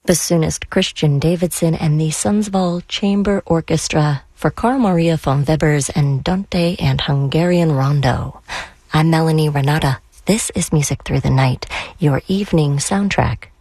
bassoonist Christian Davidson and the Sundsvall Chamber Orchestra for Carl Maria von Weber's Andante and Hungarian Rondo. I'm Melanie Renata. This is Music Through the Night, your evening soundtrack